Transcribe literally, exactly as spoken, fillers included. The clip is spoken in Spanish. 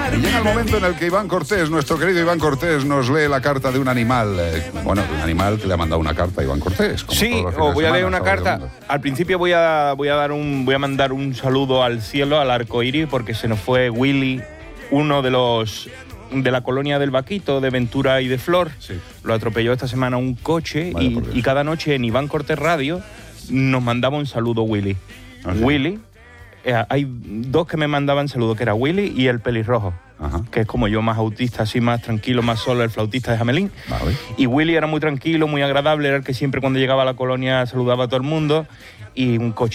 Y llega el momento en el que Iván Cortés, nuestro querido Iván Cortés, nos lee la carta de un animal. Eh, bueno, de un animal que le ha mandado una carta a Iván Cortés. Sí, os voy a leer una carta. Al principio voy a, voy a dar un, voy a mandar un saludo al cielo, al arco iris, porque se nos fue Willy, uno de los de la colonia del Vaquito, de Ventura y de Flor. Sí. Lo atropelló esta semana un coche Vale, y, y cada noche en Iván Cortés Radio nos mandaba un saludo Willy. ¿Ah, sí? Willy, eh, hay dos que me mandaban saludos, que era Willy y el pelirrojo. Ajá. Que es como yo, más autista, así más tranquilo, más solo, el flautista de Jamelín. Vale. Y Willy era muy tranquilo, muy agradable, era el que siempre cuando llegaba a la colonia saludaba a todo el mundo, y un coche